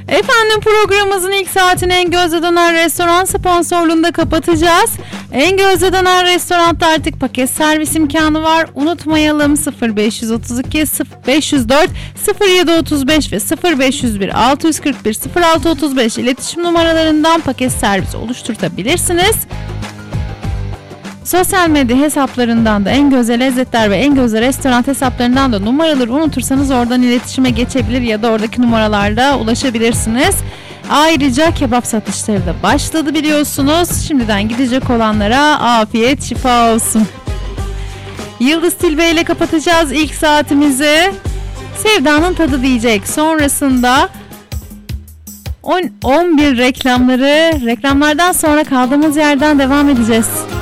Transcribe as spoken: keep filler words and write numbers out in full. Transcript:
Efendim, programımızın ilk saatini En Gözde Döner Restoran sponsorluğunda kapatacağız. En Gözde Döner Restoran'da artık paket servis imkanı var. Unutmayalım, sıfır beş otuz iki sıfır beş yüz dört sıfır yedi otuz beş ve sıfır beş yüz bir altı yüz kırk bir sıfır altı otuz beş iletişim numaralarından paket servis oluşturtabilirsiniz. Sosyal medya hesaplarından da En Gözde Lezzetler ve En Gözde Restoran hesaplarından da numaraları unutursanız oradan iletişime geçebilir ya da oradaki numaralarda ulaşabilirsiniz. Ayrıca kebap satışları da başladı biliyorsunuz. Şimdiden gidecek olanlara afiyet şifa olsun. Yıldız Tilbe ile kapatacağız ilk saatimizi. Sevdanın tadı diyecek. Sonrasında on bir reklamları, reklamlardan sonra kaldığımız yerden devam edeceğiz.